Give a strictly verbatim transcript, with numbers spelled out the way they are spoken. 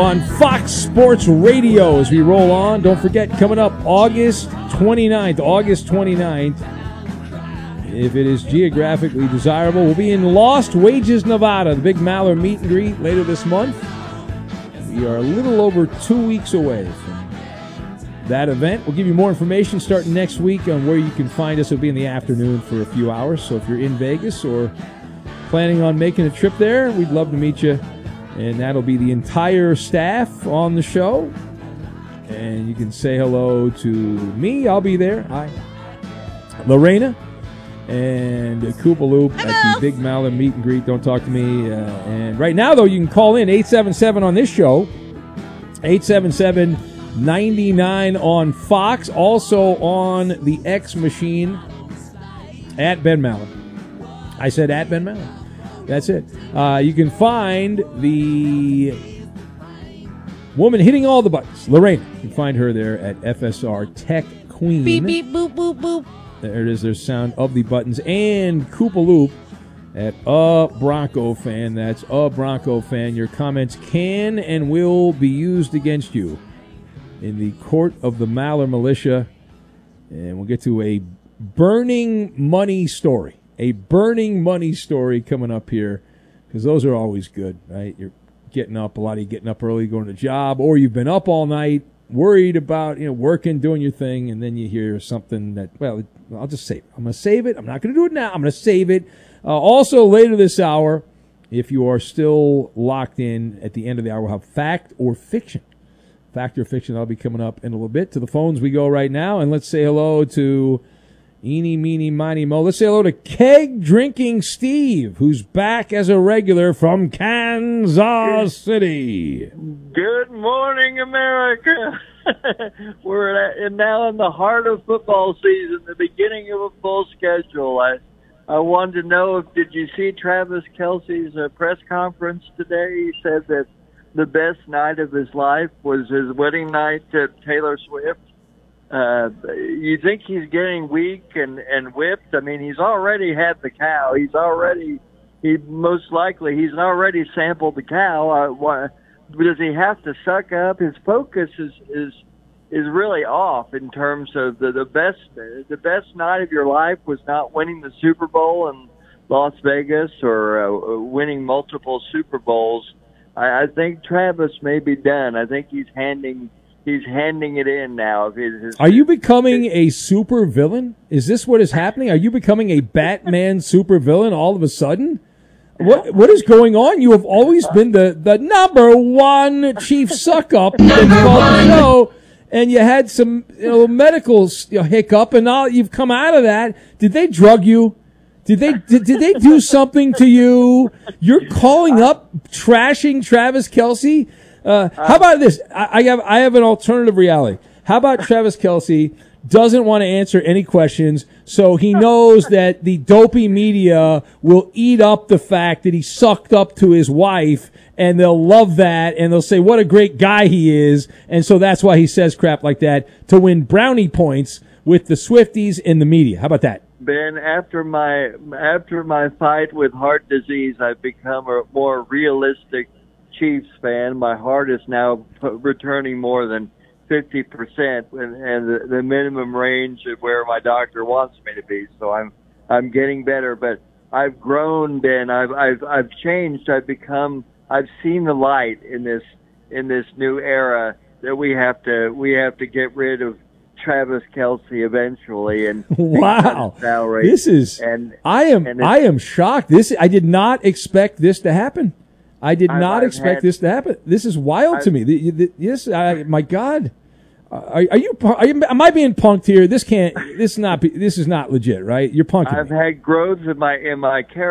on Fox Sports Radio as we roll on. Don't forget, coming up August twenty-ninth, August twenty-ninth, if it is geographically desirable, we'll be in Lost Wages, Nevada, the big Maller meet and greet later this month. We are a little over two weeks away from that event. We'll give you more information starting next week on where you can find us. It'll be in the afternoon for a few hours, so if you're in Vegas or planning on making a trip there, we'd love to meet you. And that'll be the entire staff on the show. And you can say hello to me. I'll be there. Hi. Lorena and Koopa Loop at the Big Maller meet and greet. Don't talk to me. Uh, and right now, though, you can call in eight seven seven on this show. eight seven seven, nine nine on Fox. Also on the X machine at Ben Maller. I said at Ben Maller. That's it. Uh, you can find the woman hitting all the buttons, Lorraine. You can find her there at F S R Tech Queen. Beep, beep, boop, boop, boop. There it is. There's sound of the buttons. And Koopa Loop at A Bronco Fan. That's A Bronco Fan. Your comments can and will be used against you in the court of the Maller Militia. And we'll get to a burning money story. A burning money story coming up here, because those are always good, right? You're getting up, a lot of you getting up early, going to a job, or you've been up all night, worried about, you know, working, doing your thing, and then you hear something that, well, I'll just save it. I'm going to save it. I'm not going to do it now. I'm going to save it. Uh, also, later this hour, if you are still locked in at the end of the hour, we'll have fact or fiction. Fact or fiction, that'll be coming up in a little bit. To the phones we go right now, and let's say hello to Eeny, meeny, miny, mo. Let's say hello to Keg Drinking Steve, who's back as a regular from Kansas City. Good morning, America. We're at, now in the heart of football season, the beginning of a full schedule. I I wanted to know, if did you see Travis Kelce's uh, press conference today? He said that the best night of his life was his wedding night to Taylor Swift. Uh, you think he's getting weak and, and whipped? I mean, he's already had the cow. He's already, he most likely, he's already sampled the cow. Uh, why, does he have to suck up? His focus is, is, is really off in terms of the, the best, the best night of your life was not winning the Super Bowl in Las Vegas or uh, winning multiple Super Bowls. I, I think Travis may be done. I think he's handing He's handing it in now. His, his, Are you becoming a super villain? Is this what is happening? Are you becoming a Batman super villain all of a sudden? What What is going on? You have always been the, the number one chief suck-up that called the show, and you had some you know, medical you know, hiccup, and now you've come out of that. Did they drug you? Did they did, did they do something to you? You're calling up, trashing Travis Kelce? Uh, how about this? I, I have I have an alternative reality. How about Travis Kelce doesn't want to answer any questions, so he knows that the dopey media will eat up the fact that he sucked up to his wife, and they'll love that, and they'll say what a great guy he is, and so that's why he says crap like that to win brownie points with the Swifties and the media. How about that? Ben, after my after my fight with heart disease, I've become a more realistic Chiefs fan. My heart is now p- returning more than fifty percent, and, and the, the minimum range of where my doctor wants me to be. So I'm I'm getting better, but I've grown, Ben. I've I've I've changed. I've become. I've seen the light in this in this new era that we have to we have to get rid of Travis Kelce eventually. And wow, salary. This is and I am and I am shocked. This I did not expect this to happen. I did I've, not I've expect had, this to happen. This is wild I've, to me. The, the, yes, I, my God, are, are you? Are you? Am I being punked here? This can't. This is not. This is not legit, right? You're punking I've me. had growth in my in my character.